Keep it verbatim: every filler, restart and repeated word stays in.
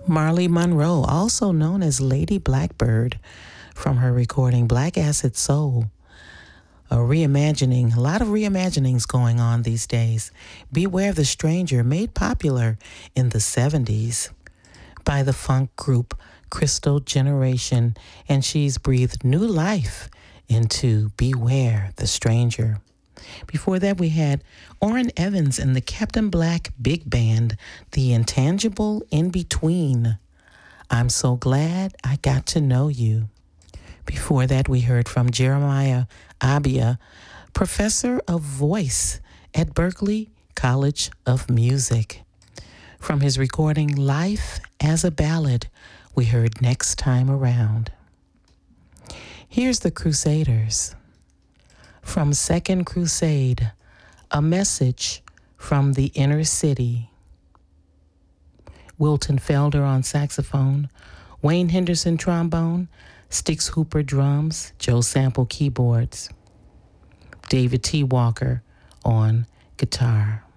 Marley Monroe, also known as Lady Blackbird, from her recording Black Acid Soul. A reimagining, a lot of reimaginings going on these days. Beware of the Stranger, made popular in the seventies by the funk group Crystal Generation, and she's breathed new life into Beware the Stranger. Before that, we had Orrin Evans and the Captain Black Big Band, The Intangible In Between. I'm so glad I got to know you. Before that, we heard from Jeremiah Abia, professor of voice at Berklee College of Music. From his recording Life as a Ballad, we heard Next Time Around. Here's the Crusaders. From Second Crusade, A Message from the Inner City. Wilton Felder on saxophone, Wayne Henderson trombone, Stix Hooper drums, Joe Sample keyboards, David T. Walker on guitar.